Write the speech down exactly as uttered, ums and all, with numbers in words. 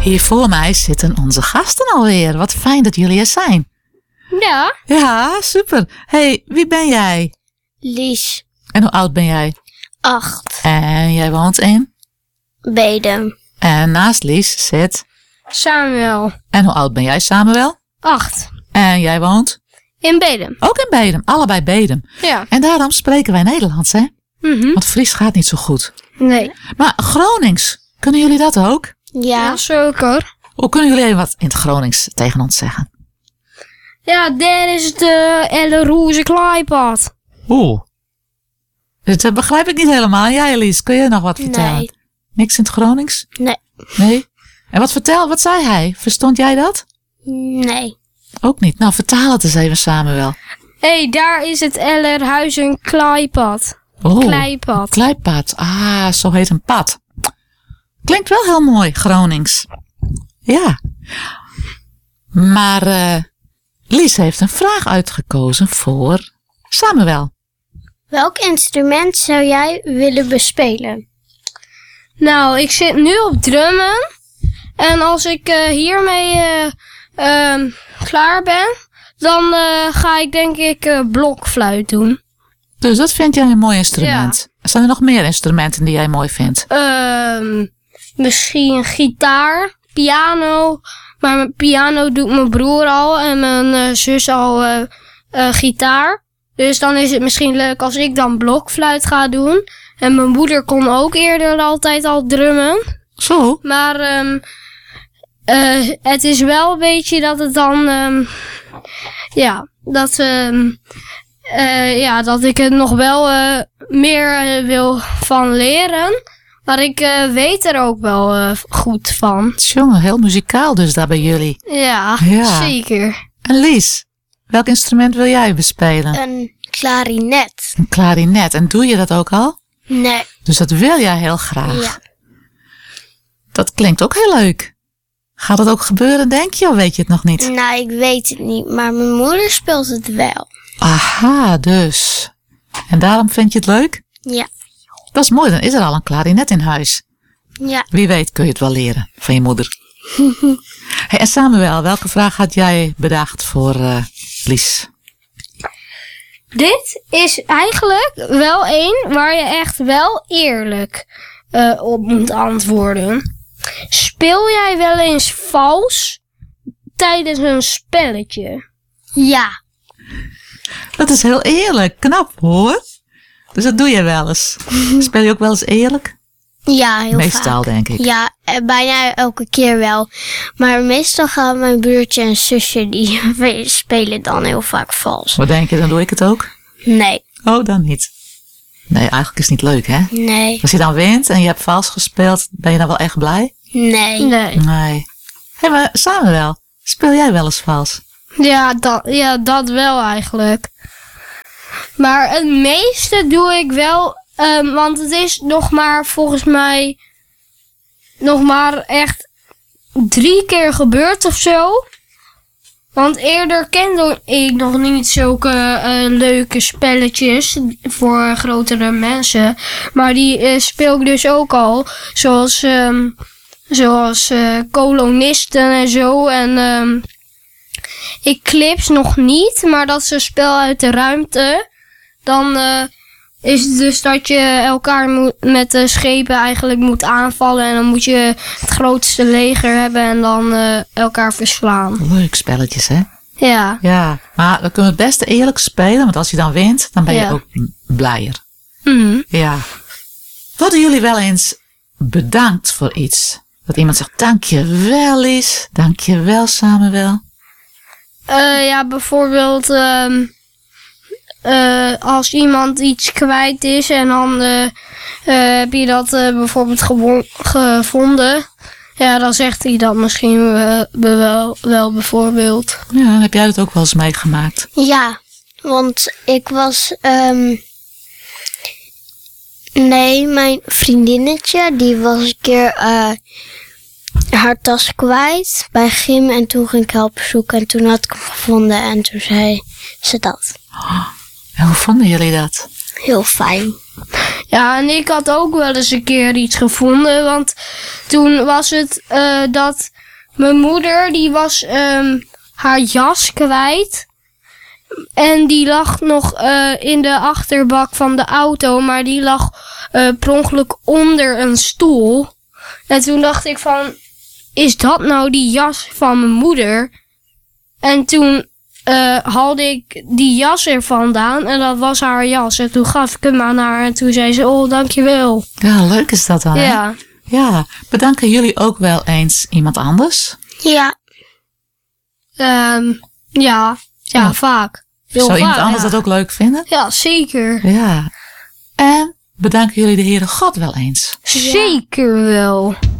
Hier voor mij zitten onze gasten alweer. Wat fijn dat jullie er zijn. Ja. Ja, super. Hey, wie ben jij? Lies. En hoe oud ben jij? Acht. En jij woont in? Bedum. En naast Lies zit? Samuel. En hoe oud ben jij, Samuel? Acht. En jij woont? In Bedum. Ook in Bedum. Allebei Bedum. Ja. En daarom spreken wij Nederlands, hè? Mhm. Want Fries gaat niet zo goed. Nee. Maar Gronings, kunnen jullie dat ook? Ja, zeker. Hoe kunnen jullie even wat in het Gronings tegen ons zeggen? Ja, daar is het uh, Elle Roze Klaaipad. Oeh. Dat uh, begrijp ik niet helemaal. Jij, Elise, kun je nog wat vertellen? Nee. Niks in het Gronings? Nee. Nee? En wat vertel, wat zei hij? Verstond jij dat? Nee. Ook niet. Nou, vertaal het eens even samen wel. Hé, hey, daar is het Ellerhuizen Klaaipad. Oh, Kleipad. Kleipad. Ah, zo heet een pad. Klinkt wel heel mooi, Gronings. Ja. Maar uh, Lies heeft een vraag uitgekozen voor Samuel. Welk instrument zou jij willen bespelen? Nou, ik zit nu op drummen. En als ik uh, hiermee uh, uh, klaar ben, dan uh, ga ik denk ik uh, blokfluit doen. Dus dat vind jij een mooi instrument. Ja. Zijn er nog meer instrumenten die jij mooi vindt? Uh, misschien gitaar, piano. Maar mijn piano doet mijn broer al en mijn uh, zus al uh, uh, gitaar. Dus dan is het misschien leuk als ik dan blokfluit ga doen. En mijn moeder kon ook eerder altijd al drummen. Zo? Maar um, uh, het is wel een beetje dat het dan... Um, ja, dat, um, uh, ja, dat ik het nog wel uh, meer uh, wil van leren. Maar ik uh, weet er ook wel uh, goed van. Jongen, heel muzikaal dus daar bij jullie. Ja, ja. Zeker. En Lies, welk instrument wil jij bespelen? Een klarinet. Een klarinet. En doe je dat ook al? Nee. Dus dat wil jij heel graag? Ja. Dat klinkt ook heel leuk. Gaat dat ook gebeuren, denk je, of weet je het nog niet? Nou, ik weet het niet, maar mijn moeder speelt het wel. Aha, dus. En daarom vind je het leuk? Ja. Dat is mooi, dan is er al een klarinet in huis. Ja. Wie weet kun je het wel leren van je moeder. Hey, en Samuel, welke vraag had jij bedacht voor uh, Lies? Dit is eigenlijk wel één waar je echt wel eerlijk uh, op moet antwoorden. Speel jij wel eens vals tijdens een spelletje? Ja. Dat is heel eerlijk, knap hoor. Dus dat doe je wel eens. Speel je ook wel eens eerlijk? Ja, heel meestal, vaak. denk ik. Ja, bijna elke keer wel. Maar meestal gaan mijn broertje en zusje, die spelen dan heel vaak vals. Wat denk je, dan doe ik het ook? Nee. Oh, dan niet. Nee, eigenlijk is het niet leuk, hè? Nee. Als je dan wint en je hebt vals gespeeld, ben je dan wel echt blij? Nee. Nee. Nee. Hé, hey, maar Samuel, speel jij wel eens vals? Ja dat, ja, dat wel eigenlijk. Maar het meeste doe ik wel, um, want het is nog maar volgens mij nog maar echt drie keer gebeurd of zo. Want eerder kende ik nog niet zulke uh, leuke spelletjes voor grotere mensen. Maar die uh, speel ik dus ook al. Zoals, um, zoals uh, kolonisten en zo. En um, Eclipse nog niet, maar dat is een spel uit de ruimte. Dan uh, is het dus dat je elkaar moet, met de schepen eigenlijk moet aanvallen. En dan moet je het grootste leger hebben en dan uh, elkaar verslaan. Leuk spelletjes, hè? Ja. Ja, maar we kunnen het beste eerlijk spelen, want als je dan wint, dan ben je ja. ook blijer. Mm-hmm. Ja. Worden jullie wel eens bedankt voor iets? Dat iemand zegt, dank je wel Lies, dank je wel Samuel. Uh, ja, bijvoorbeeld um, uh, als iemand iets kwijt is en dan uh, uh, heb je dat uh, bijvoorbeeld gewon- gevonden. Ja, dan zegt hij dat misschien uh, wel, wel bijvoorbeeld. Ja, heb jij dat ook wel eens meegemaakt? Ja, want ik was... Um, nee, mijn vriendinnetje, die was een keer uh, haar tas kwijt bij gym. En toen ging ik helpen zoeken en toen had ik hem gevonden en toen zei ze dat. Oh, en hoe vonden jullie dat? Heel fijn. Ja, en ik had ook wel eens een keer iets gevonden. Want toen was het uh, dat mijn moeder, die was um, haar jas kwijt. En die lag nog uh, in de achterbak van de auto. Maar die lag uh, per ongeluk onder een stoel. En toen dacht ik van, is dat nou die jas van mijn moeder? En toen uh, haalde ik die jas er vandaan en dat was haar jas. En toen gaf ik hem aan haar en toen zei ze, oh, dankjewel. Ja, leuk is dat dan, hè? Ja. Ja, bedanken jullie ook wel eens iemand anders? Ja. Um, ja. ja, Ja. vaak. Heel Zou iemand vaak, anders ja. dat ook leuk vinden? Ja, zeker. Ja. En bedanken jullie de Heere God wel eens? Zeker wel.